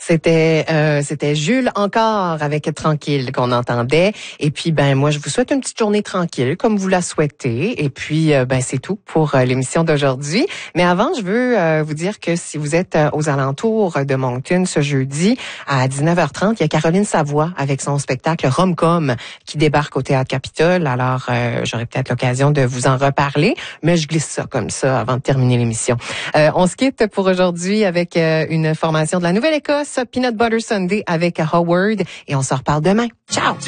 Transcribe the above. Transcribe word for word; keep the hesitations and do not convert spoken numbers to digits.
C'était euh, c'était Jules encore avec Tranquille qu'on entendait. Et puis ben moi je vous souhaite une petite journée tranquille comme vous la souhaitez. Et puis euh, ben c'est tout pour euh, l'émission d'aujourd'hui. Mais avant je veux euh, vous dire que si vous êtes euh, aux alentours de Moncton ce jeudi à dix-neuf heures trente, il y a Caroline Savoie avec son spectacle Rom-Com qui débarque au Théâtre Capitole. Alors euh, j'aurai peut-être l'occasion de vous en reparler, mais je glisse ça comme ça avant de terminer l'émission. Euh, on se quitte pour aujourd'hui avec euh, une formation de la Nouvelle-Écosse, Peanut Butter Sunday avec Howard, et on se reparle demain. Ciao!